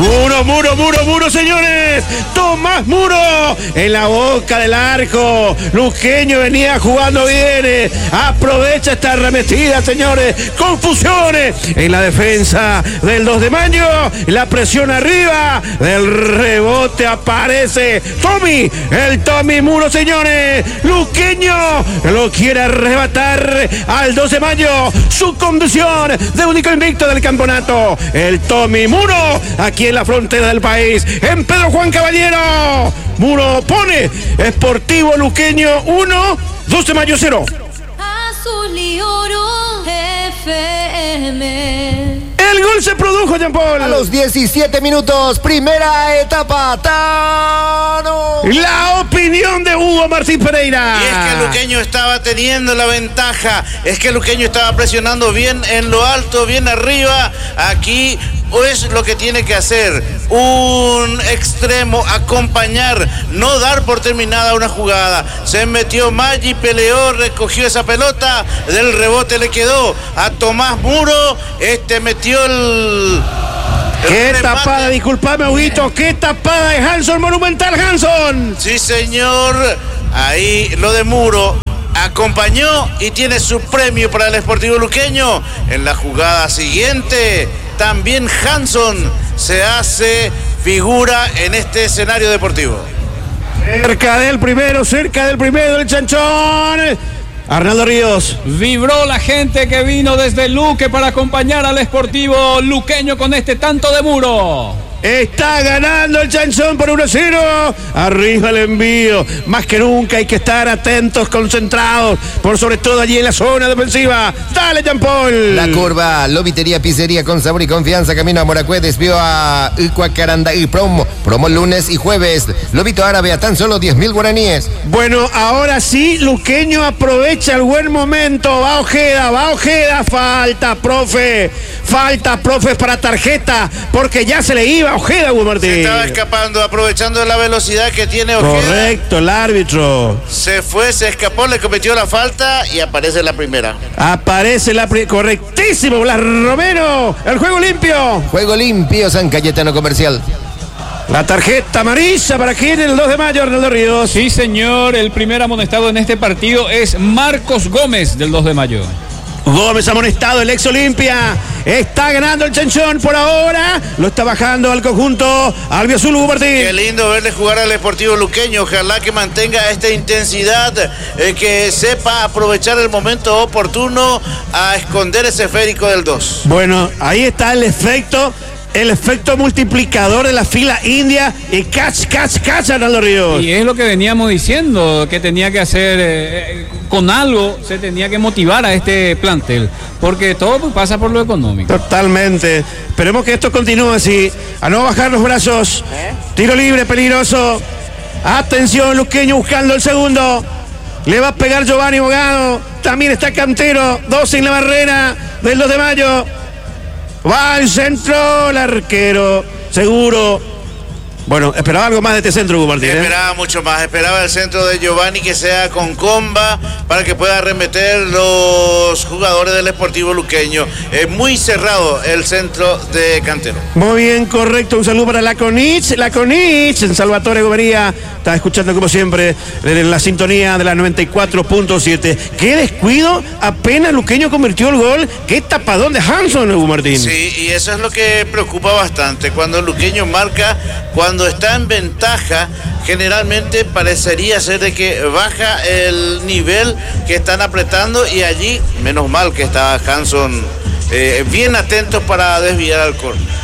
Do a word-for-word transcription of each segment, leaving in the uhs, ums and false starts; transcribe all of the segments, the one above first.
Muro, muro, muro, muro, señores. Tomás Muro en la boca del arco. Luqueño venía jugando bien. Aprovecha esta arremetida, señores. Confusiones en la defensa del dos de mayo. La presión arriba. Del rebote aparece Tommy. El Tommy Muro, señores. Luqueño lo quiere arrebatar al dos de mayo. Su condición de único invicto del campeonato. El Tommy Muro. Aquí en la frontera del país, en Pedro Juan Caballero. Muro pone Sportivo Luqueño uno, dos de mayo cero. Azul y oro F M. El gol se produjo, Jean Paul. A los diecisiete minutos, primera etapa, Tano. La opinión de Hugo Martín Pereira. Y es que Luqueño estaba teniendo la ventaja, es que Luqueño estaba presionando bien en lo alto, bien arriba. Aquí es lo que tiene que hacer un extremo, acompañar, no dar por terminada una jugada. Se metió Maggi, peleó, recogió esa pelota, del rebote le quedó a Tomás Muro, este metió el... Qué tapada, disculpame, Huguito, qué tapada de Hanson, monumental Hanson. Sí, señor, ahí lo de Muro acompañó y tiene su premio para el Sportivo Luqueño. En la jugada siguiente, también Hanson se hace figura en este escenario deportivo. Cerca del primero, cerca del primero, el chanchón. Arnaldo Ríos. Vibró la gente que vino desde Luque para acompañar al Sportivo Luqueño con este tanto de Muro. Está ganando el chanchón por uno a cero. Arriba el envío. Más que nunca hay que estar atentos, concentrados. Por sobre todo allí en la zona defensiva. Dale, Jean Paul. La curva, Lobitería, pizzería con sabor y confianza. Camino a Moracué, desvío a Icuacaranda y promo. Promo lunes y jueves. Lobito árabe a tan solo diez mil guaraníes. Bueno, ahora sí, Luqueño aprovecha el buen momento. Va Ojeda, va Ojeda. Falta, profe. Falta, profe, para tarjeta. Porque ya se le iba Ojeda, Hugo Martín. Se estaba escapando, aprovechando la velocidad que tiene Ojeda. Correcto, el árbitro. Se fue, se escapó, le cometió la falta y aparece la primera. Aparece la primera. Correctísimo, Blas Romero. El juego limpio. Juego limpio, San Cayetano Comercial. La tarjeta amarilla para quién el dos de mayo, Arnaldo Ríos. Sí, señor, el primer amonestado en este partido es Marcos Gómez del dos de mayo. Gómez amonestado, el ex Olimpia. Está ganando el chanchón por ahora. Lo está bajando al conjunto albiazul, Hugo Martín. Qué lindo verle jugar al Sportivo Luqueño. Ojalá que mantenga esta intensidad, eh, que sepa aprovechar el momento oportuno a esconder ese esférico del dos. Bueno, ahí está el efecto. El efecto multiplicador de la fila india y catch, catch, catch, Arnaldo Ríos. Y es lo que veníamos diciendo, que tenía que hacer, eh, con algo se tenía que motivar a este plantel, porque todo pasa por lo económico. Totalmente. Esperemos que esto continúe así, a no bajar los brazos. ¿Eh? Tiro libre, peligroso. Atención, Luqueño buscando el segundo. Le va a pegar Giovanni Bogado. También está Cantero, dos en la barrera del dos de mayo. Va al centro, el arquero, seguro. Bueno, esperaba algo más de este centro, Hugo Martín. ¿eh? Esperaba mucho más, esperaba el centro de Giovanni que sea con comba para que pueda arremeter los jugadores del Sportivo Luqueño. Es muy cerrado el centro de Cantero. Muy bien, correcto. Un saludo para Laconich, Laconich, en Salvatore Gomería. Está escuchando como siempre en la sintonía de la noventa y cuatro punto siete. Qué descuido, apenas Luqueño convirtió el gol. Qué tapadón de Hanson, Hugo Martín. Sí, y eso es lo que preocupa bastante. Cuando Luqueño marca, cuando está en ventaja, generalmente parecería ser de que baja el nivel que están apretando, y allí, menos mal que estaba Hanson eh, bien atentos para desviar al córner.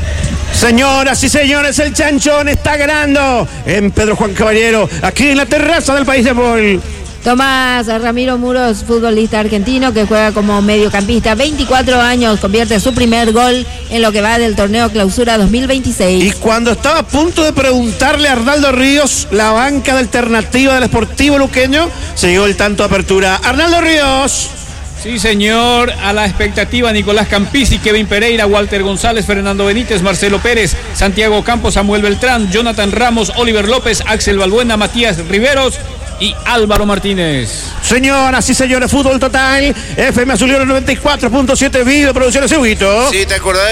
Señoras y señores, el chanchón está ganando en Pedro Juan Caballero, aquí en la terraza del país de Paul. Tomás Ramiro Muros, futbolista argentino que juega como mediocampista, veinticuatro años, convierte su primer gol en lo que va del torneo Clausura dos mil veintiséis. Y cuando estaba a punto de preguntarle a Arnaldo Ríos, la banca de alternativa del Sportivo Luqueño, se llegó el tanto de apertura. Arnaldo Ríos. Sí, señor, a la expectativa Nicolás Campisi, Kevin Pereira, Walter González, Fernando Benítez, Marcelo Pérez, Santiago Campos, Samuel Beltrán, Jonathan Ramos, Oliver López, Axel Balbuena, Matías Riveros y Álvaro Martínez. Señoras y señores, fútbol total, F M Azul noventa y cuatro punto siete, video producciones Huguito. Sí, ¿te acordás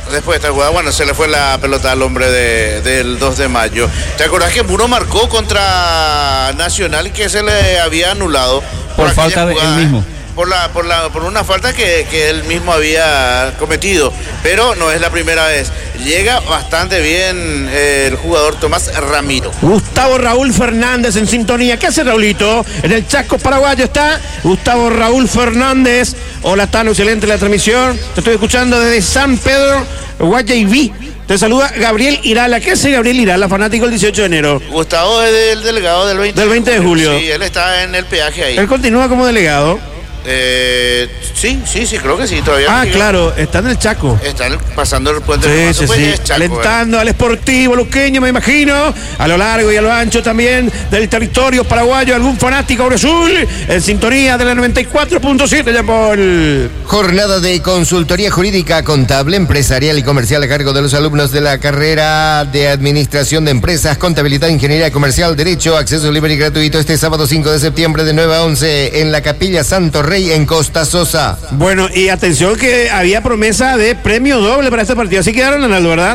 Después de esta jugada, bueno, se le fue la pelota al hombre de, del dos de mayo. ¿Te acordás que Muro marcó contra Nacional y que se le había anulado? Por, por falta de él mismo. Por, la, por, la, por una falta que, que él mismo había cometido, pero no es la primera vez. Llega bastante bien eh, el jugador Tomás Ramiro. Gustavo Raúl Fernández en sintonía. ¿Qué hace Raulito? En el Chaco paraguayo está Gustavo Raúl Fernández. Hola, tan excelente la transmisión. Te estoy escuchando desde San Pedro, Guayaibí. Te saluda Gabriel Irala. ¿Qué hace Gabriel Irala, fanático el dieciocho de enero? Gustavo es del delegado del veinte, del veinte de julio. Sí, él está en el peaje ahí. Él continúa como delegado. Eh, sí, sí, sí, creo que sí, todavía. Ah, no claro, está en el Chaco. Está pasando el puente. Sí, de sí, pues sí. Chaco, alentando eh. al Sportivo luqueño, me imagino, a lo largo y a lo ancho también del territorio paraguayo, algún fanático azul en sintonía de la noventa y cuatro punto siete, ya por jornada de consultoría jurídica, contable, empresarial y comercial a cargo de los alumnos de la carrera de Administración de Empresas, Contabilidad, Ingeniería Comercial, Derecho, acceso libre y gratuito este sábado cinco de septiembre de nueve a once en la Capilla Santo Rey en Costa Sosa. Bueno, y atención que había promesa de premio doble para este partido. Así quedaron, Analdo, ¿verdad?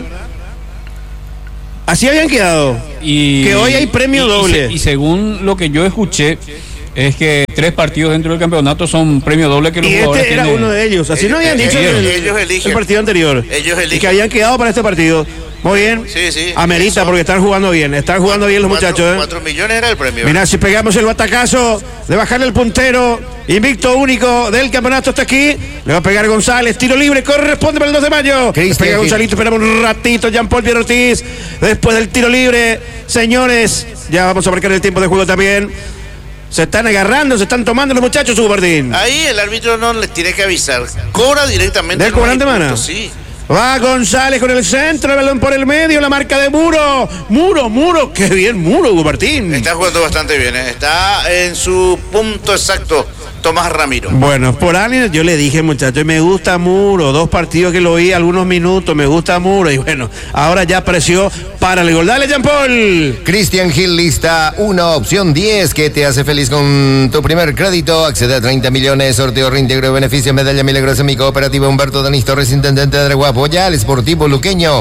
Así habían quedado. Y, que hoy hay premio y, doble. Y, se, y según lo que yo escuché, es que tres partidos dentro del campeonato son premio doble que los y jugadores este era tienen. uno de ellos. Así ellos, no habían ellos, dicho ellos, en el, ellos eligen. el partido anterior. Ellos eligen. Y que habían quedado para este partido. Muy bien. Sí, sí. Amerita porque están jugando bien. Están jugando bien los cuatro, muchachos. ¿eh? Cuatro millones era el premio. Mirá, si pegamos el batacazo de bajarle el puntero, invicto único del campeonato hasta aquí. Le va a pegar González, tiro libre, corresponde para el dos de mayo. Cristian Pega Gonzalito, esperamos un ratito, Jean-Paul Pierre Ortiz. Después del tiro libre, señores, ya vamos a marcar el tiempo de juego también. Se están agarrando, se están tomando los muchachos, Hugo Martín. Ahí el árbitro no les tiene que avisar. Cobra directamente. ¿Del cobrante, mana? Sí. Va González con el centro, el balón por el medio, la marca de Muro. Muro, Muro, qué bien Muro, Hugo Martín. Está jugando bastante bien, ¿eh? Está en su punto exacto Tomás Ramiro. Bueno, por alguien yo le dije, muchachos, me gusta Muro, dos partidos que lo vi, algunos minutos, me gusta Muro, y bueno, ahora ya apareció para el gol. Dale, Jean-Paul. Cristian Gil, lista uno, opción diez, que te hace feliz con tu primer crédito. Accede a treinta millones, sorteo, reintegro de beneficio, medalla milagrosa, mi cooperativa Humberto Danis Torres, intendente de Areguá. Apoya al Sportivo luqueño.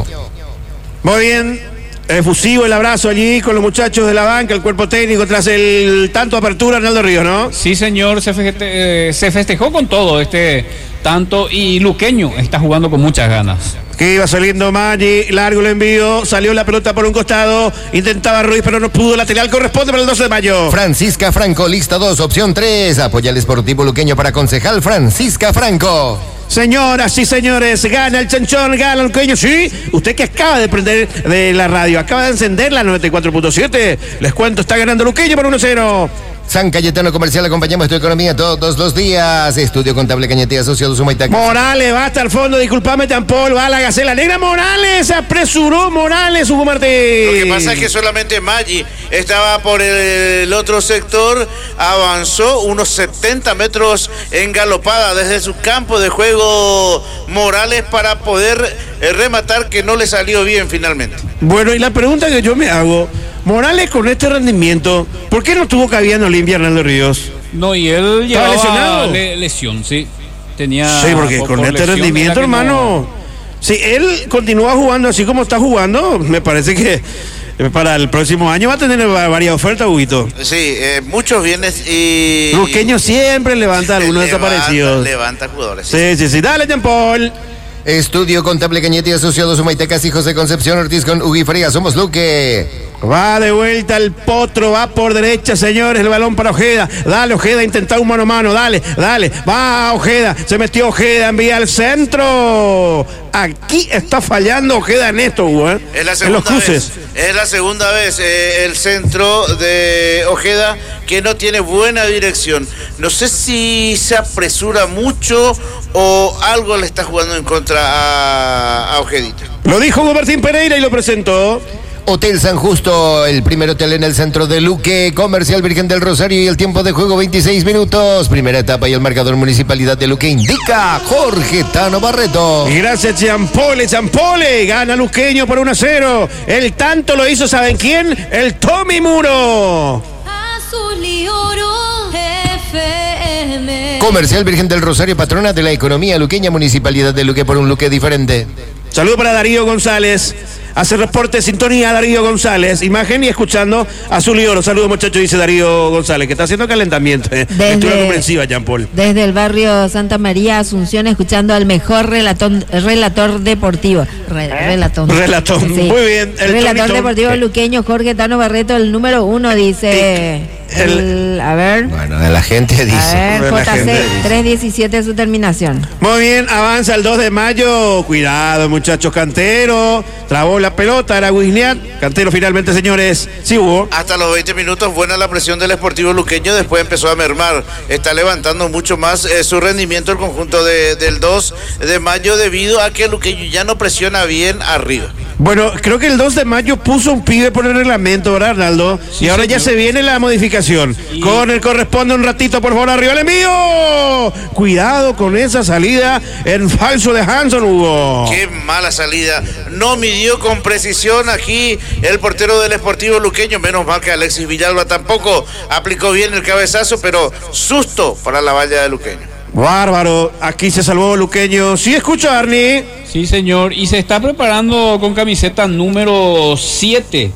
Muy bien, efusivo el abrazo allí con los muchachos de la banca, el cuerpo técnico, tras el tanto apertura, Arnaldo Ríos, ¿no? Sí, señor, se, feste, eh, se festejó con todo este tanto y luqueño está jugando con muchas ganas. Que iba saliendo Maggi, largo el envío, salió la pelota por un costado, intentaba Ruiz, pero no pudo, lateral corresponde para el doce de mayo. Francisca Franco, lista dos, opción tres, apoya al Sportivo luqueño para concejal Francisca Franco. Señoras y señores, gana el chanchón, gana el luqueño, sí. Usted que acaba de prender de la radio, acaba de encender la noventa y cuatro punto siete, les cuento, está ganando luqueño por uno cero. San Cayetano Comercial, acompañamos tu economía todos los días. Estudio Contable Cañetía, asociados Humaytac. Morales va hasta el fondo, disculpame, Jean-Paul, va a la Gacela Negra. Morales, se apresuró Morales, Hugo Martín. Lo que pasa es que solamente Maggi estaba por el otro sector, avanzó unos setenta metros en galopada desde su campo de juego Morales para poder rematar, que no le salió bien finalmente. Bueno, y la pregunta que yo me hago, Morales con este rendimiento, ¿por qué no tuvo cabida en Olimpia, Arnaldo Ríos? No, y él llevaba lesionado? Le, lesión, sí. Tenía Sí, porque por, con por este rendimiento, hermano, no... si él continúa jugando así como está jugando, me parece que para el próximo año va a tener varias ofertas, Huguito. Sí, eh, muchos bienes y... Luqueño siempre levanta algunos levanta, desaparecidos. Levanta jugadores. Sí, sí, sí. Dale, Jean-Paul. Estudio Contable Cañete y Asociados Humaytecas y José Concepción Ortiz con Ugui Frías. Somos Luque. Va de vuelta el potro, va por derecha, señores, el balón para Ojeda. Dale, Ojeda, intenta un mano a mano, dale, dale. Va Ojeda, se metió Ojeda, envía al centro. Aquí está fallando Ojeda en esto, Hugo, ¿eh? Es la en segunda los cruces. vez, es la segunda vez eh, el centro de Ojeda que no tiene buena dirección. No sé si se apresura mucho o algo le está jugando en contra a, a Ojedita. Lo dijo Hugo Martín Pereira y lo presentó. Hotel San Justo, el primer hotel en el centro de Luque, Comercial Virgen del Rosario, y el tiempo de juego veintiséis minutos. Primera etapa y el marcador Municipalidad de Luque indica Jorge Tano Barreto. Y gracias, Champole, Champole, gana Luqueño por uno a cero. El tanto lo hizo, ¿saben quién? El Tommy Muro. Azul y oro, F M. Comercial Virgen del Rosario, patrona de la economía luqueña, Municipalidad de Luque por un Luque diferente. Saludo para Darío González. Hace reporte de sintonía Darío González. Imagen y escuchando Azul y Oro. Saludos, muchachos, dice Darío González, que está haciendo calentamiento. Eh. Lectura comprensiva, Jean Paul. Desde el barrio Santa María, Asunción, escuchando al mejor relatón, relator deportivo. Re, relatón. Relatón. Sí. Muy bien. El relator tonito. deportivo eh. luqueño Jorge Tano Barreto, el número uno, dice. El, el, a ver. Bueno, de la gente dice. A ver, J C tres diecisiete su terminación. Muy bien, avanza el dos de mayo. Cuidado, muchachos, Cantero. Trabó la pelota, era Wisniat. Cantero finalmente, señores. Sí hubo. Hasta los veinte minutos, buena la presión del Sportivo Luqueño. Después empezó a mermar. Está levantando mucho más eh, su rendimiento el conjunto de, del dos de mayo debido a que el Luqueño ya no presiona bien arriba. Bueno, creo que el dos de mayo puso un pibe por el reglamento, ¿verdad, Arnaldo? Sí, y ahora señor. Ya se viene la modificación. Y... Con el corresponde un ratito, por favor, arriba el envío. Cuidado con esa salida en falso de Hanson, Hugo. Qué mala salida. No midió con precisión aquí el portero del Sportivo Luqueño. Menos mal que Alexis Villalba tampoco aplicó bien el cabezazo, pero susto para la valla de Luqueño. Bárbaro, aquí se salvó Luqueño. Sí, escucho, Arni. Sí, señor, y se está preparando con camiseta número siete.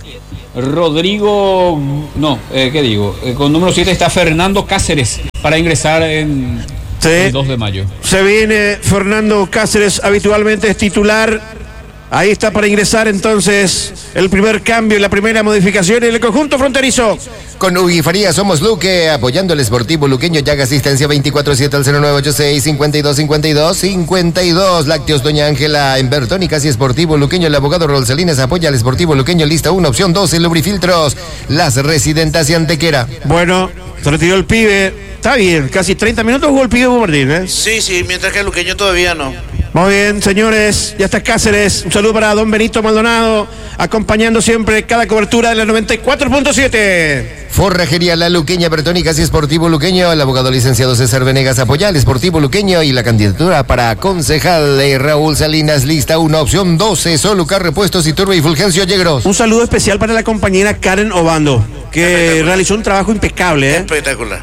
Rodrigo, no, eh, ¿qué digo? Eh, con número siete está Fernando Cáceres para ingresar en sí. el dos de mayo. Se viene Fernando Cáceres, habitualmente es titular. Ahí está para ingresar entonces el primer cambio, la primera modificación en el conjunto fronterizo. Con Ugi Faría somos Luque, apoyando el Sportivo Luqueño. Llaga asistencia veinticuatro siete al cero nueve ocho seis cincuenta y dos cincuenta y dos cincuenta y dos. Lácteos Doña Ángela en Bertónicas y Sportivo Luqueño. El abogado Rolsalines apoya al Sportivo Luqueño. Lista uno, opción doce, lubrifiltros. Las Residentas y Antequera. Bueno, se retiró el pibe. Está bien, casi treinta minutos jugó el pibe Bombardín, ¿eh? Sí, sí, mientras que el Luqueño todavía no. Muy bien, señores, ya está Cáceres. Un saludo para don Benito Maldonado, acompañando siempre cada cobertura de la noventa y cuatro punto siete. Forrajería La Luqueña, Bertónicas y Sportivo Luqueño. El abogado licenciado César Venegas apoya al Sportivo Luqueño. Y la candidatura para concejal de Raúl Salinas, lista una, opción doce, Solucar, Repuestos y Turbo y Fulgencio Yegros. Un saludo especial para la compañera Karen Obando, que realizó un trabajo impecable, ¿eh? Espectacular.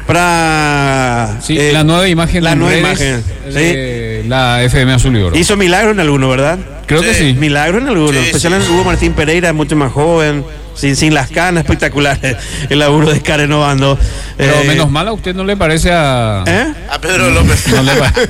Para sí, eh, la nueva imagen. La nueva imagen. De ¿sí? La F M Azul y Oro. Hizo milagro en alguno, ¿verdad? Creo sí. que sí. Milagro en alguno. Sí, especial sí. en Hugo Martín Pereira, mucho más joven. Sin, sin las canas, espectacular el laburo de Karen Obando. Pero eh, menos mal, ¿a usted no le parece a... ¿Eh? A Pedro López? No le va.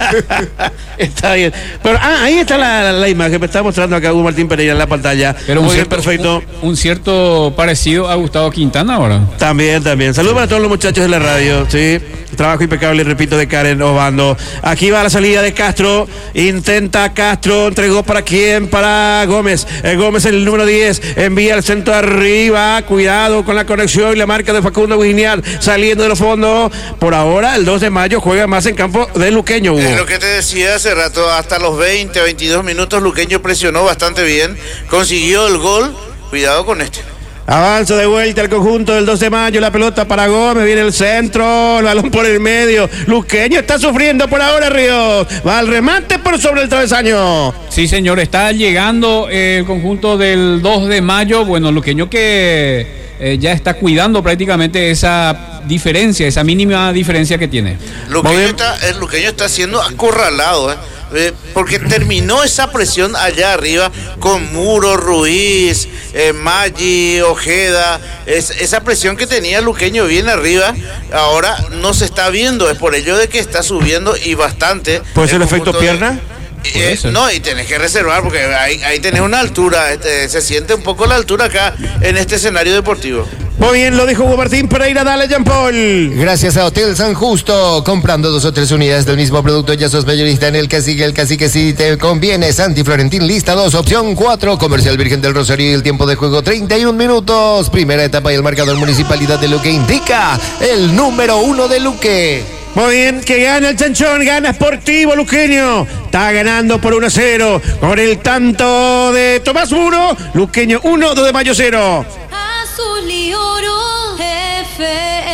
Está bien. Pero ah, ahí está la, la, la imagen que me está mostrando acá Hugo Martín Pereira en la pantalla. Pero muy un cierto, bien, perfecto. Un, un cierto parecido a Gustavo Quintana ahora. También, también. Saludos sí. para todos los muchachos de la radio, sí. Trabajo impecable, repito, de Karen Obando. Aquí va la salida de Castro. Intenta Castro, entregó para quién, para Gómez. El Gómez, el número diez, envía el centro arriba. Cuidado con la conexión y la marca de Facundo Guigniar saliendo de los fondos. Por ahora, el dos de mayo juega más en campo de Luqueño, Hugo. Es lo que te decía hace rato, hasta los veinte, veintidós minutos Luqueño presionó bastante bien, consiguió el gol. Cuidado con este. Avanza de vuelta el conjunto del dos de mayo, la pelota para Gómez, viene el centro, el balón por el medio. Luqueño está sufriendo por ahora, Ríos. Va al remate por sobre el travesaño. Sí, señor, está llegando el conjunto del dos de mayo. Bueno, Luqueño que eh, ya está cuidando prácticamente esa diferencia, esa mínima diferencia que tiene. Luqueño está, el Luqueño está siendo acorralado, ¿eh? Eh, porque terminó esa presión allá arriba con Muro, Ruiz, eh, Maggi, Ojeda, es, esa presión que tenía Luqueño bien arriba, ahora no se está viendo, es por ello de que está subiendo y bastante. ¿Puede ser el efecto de, pierna? Eh, no, y tenés que reservar porque ahí, ahí tenés una altura, este, se siente un poco la altura acá en este escenario deportivo. Muy bien, lo dijo Hugo Martín Pereira, dale Jean Paul. Gracias a Hotel San Justo, comprando dos o tres unidades del mismo producto, ya sos mayorista en el Cacique, el Cacique si te conviene. Santi Florentín, lista dos, opción cuatro, Comercial Virgen del Rosario y el tiempo de juego treinta y un minutos. Primera etapa y el marcador Municipalidad de Luque indica el número uno de Luque. Muy bien, que gana el Chanchón, gana Sportivo Luqueño. Está ganando por uno a cero con el tanto de Tomás Muro. Luqueño uno, dos de mayo cero. Azul y Oro F M.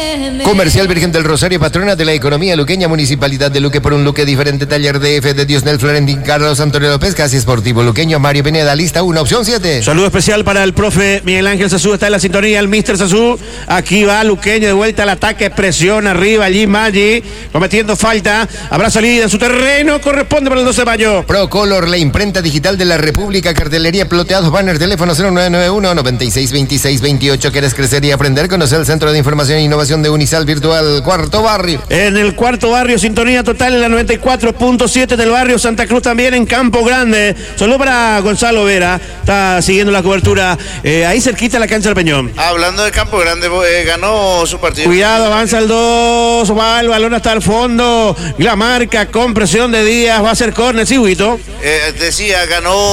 Comercial Virgen del Rosario, patrona de la economía luqueña, Municipalidad de Luque, por un Luque diferente. Taller de F de Diosnel Florentín Carlos Antonio López, Casi Esportivo Luqueño, Mario Pineda, lista uno, opción siete. Saludo especial para el profe Miguel Ángel Sazú, está en la sintonía, el mister Sazú. Aquí va Luqueño de vuelta al ataque, presión arriba, allí Maggi, cometiendo falta. Habrá salida en su terreno, corresponde para el doce de mayo. Procolor, la imprenta digital de la República, cartelería, ploteados, banner, teléfono cero nueve nueve uno, noventa y seis, veintiséis, veintiocho. ¿Quieres crecer y aprender? Conocer el Centro de Información e Innovación de Unisal Virtual, Cuarto Barrio. En el Cuarto Barrio, sintonía total en la noventa y cuatro punto siete del barrio Santa Cruz, también en Campo Grande. Saludos para Gonzalo Vera, está siguiendo la cobertura eh, ahí cerquita de la cancha del Peñón. Hablando de Campo Grande, eh, ganó su partido. Cuidado, avanza el dos, va el balón hasta el fondo, y la marca con presión de Díaz, va a ser córner, sí, Huito. Eh, decía,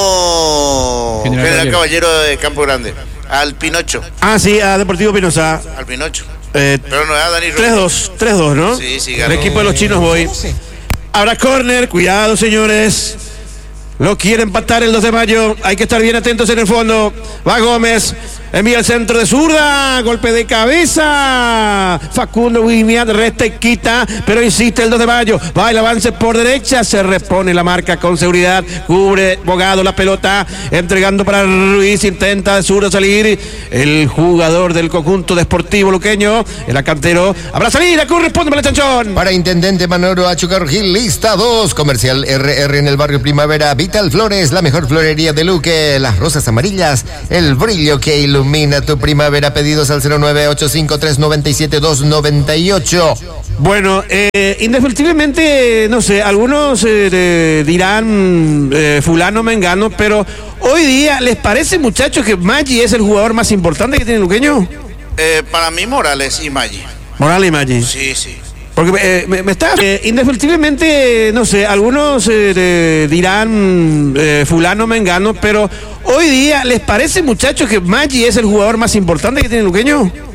ganó General General Caballero. Caballero de Campo Grande, al Pinocho. Ah, sí, a Deportivo Pinoza. Al Pinocho. Eh, Pero no, a Dani tres dos, tres dos, ¿no? Sí, sí, El ganó. equipo de los chinos voy. Habrá córner, cuidado, señores. Lo quiere empatar el dos de mayo. Hay que estar bien atentos en el fondo. Va Gómez. Envía el centro de zurda. Golpe de cabeza. Facundo Guimiat resta y quita. Pero insiste el dos de mayo. Va el avance por derecha. Se repone la marca con seguridad. Cubre Bogado la pelota. Entregando para Ruiz. Intenta de zurda salir. El jugador del conjunto deportivo luqueño. El acantero. Habrá salida. Corresponde para el chanchón. Para Intendente Manoro Achucar Gil, lista dos. Comercial R R en el barrio Primavera. Vital Flores, la mejor florería de Luque. Las rosas amarillas, el brillo que ilumina tu primavera. Pedidos al cero nueve ocho cinco tres nueve siete dos nueve ocho. Bueno, eh, indefectiblemente, no sé, algunos eh, dirán eh, fulano, mengano, pero hoy día, ¿les parece, muchachos, que Maggi es el jugador más importante que tiene el luqueño? Eh, para mí, Morales y Maggi. Morales y Maggi. Sí, sí. Porque eh, me, me está, eh, indefectiblemente, no sé, algunos eh, dirán eh, fulano, mengano, pero hoy día, ¿les parece, muchachos, que Maggi es el jugador más importante que tiene el luqueño?